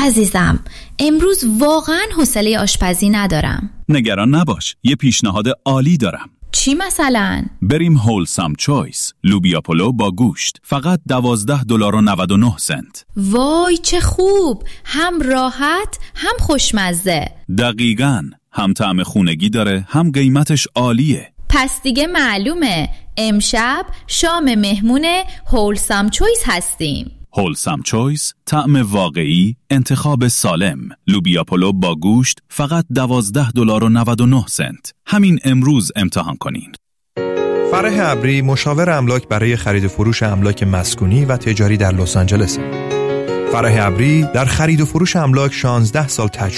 عزیزم، امروز واقعاً حوصله آشپزی ندارم. نگران نباش، یه پیشنهاد عالی دارم. چی مثلا؟ بریم هولسام چویس، لوبیا پلو با گوشت، فقط $12.99. وای چه خوب، هم راحت هم خوشمزه. دقیقاً، هم طعم خونگی داره هم قیمتش عالیه. پس دیگه معلومه امشب شام مهمون هولسام چویس هستیم. هولسام چویس، طعم واقعی، انتخاب سالم. لوبیا پلو با گوشت فقط $12.99. همین امروز امتحان کنین. فرح ابری، مشاور املاک برای خرید و فروش املاک مسکونی و تجاری در لس آنجلس. فرح ابری در خرید و فروش املاک 16 سال تجربه